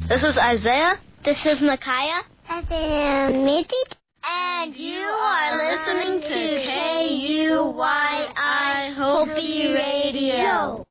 This is Isaiah. This is Micaiah. This is Mitzi. And you are listening to KUYI Hopi Radio.